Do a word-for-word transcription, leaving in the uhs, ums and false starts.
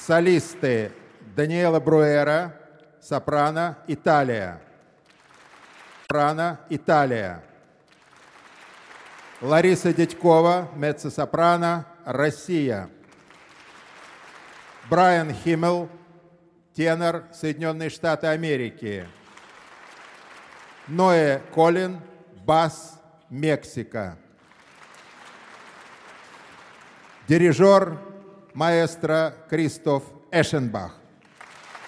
Солисты: Даниэла Бруэра, сопрано, Италия. Сопрано, Италия. Лариса Дядькова, меццо-сопрано, Россия. Брайан Химмел, тенор, Соединенные Штаты Америки. Ноэ Колин, бас, Мексика. Дирижер маэстро Кристоф Эшенбах.